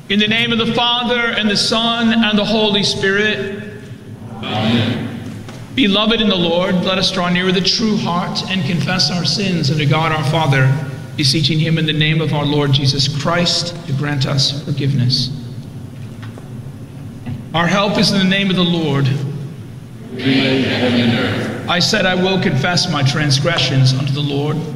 In the name of the Father, and the Son, and the Holy Spirit. Amen. Beloved in the Lord, let us draw near with a true heart and confess our sins unto God our Father, beseeching him in the name of our Lord Jesus Christ to grant us forgiveness. Our help is in the name of the Lord. Who made heaven and earth. I said I will confess my transgressions unto the Lord.